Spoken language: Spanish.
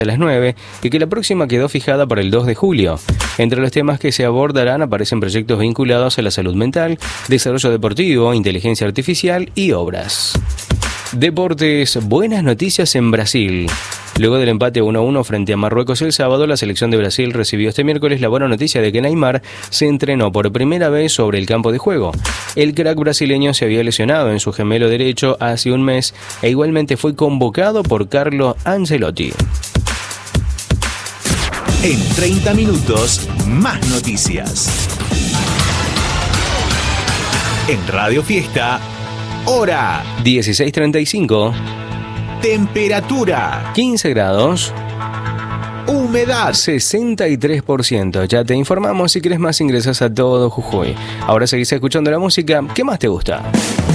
a las 9 y que la próxima quedó fijada para el 2 de julio. Entre los temas que se abordarán aparecen proyectos vinculados a la salud mental, desarrollo deportivo, inteligencia artificial y obras. Deportes, buenas noticias en Brasil. Luego del empate 1-1 frente a Marruecos el sábado, la selección de Brasil recibió este miércoles la buena noticia de que Neymar se entrenó por primera vez sobre el campo de juego. El crack brasileño se había lesionado en su gemelo derecho hace un mes e igualmente fue convocado por Carlo Ancelotti. En 30 minutos, más noticias. En Radio Fiesta, hora 16:35. Temperatura 15 grados. Humedad 63%. Ya te informamos. Si querés más, ingresás a Todo Jujuy. Ahora seguís escuchando la música. ¿Qué más te gusta?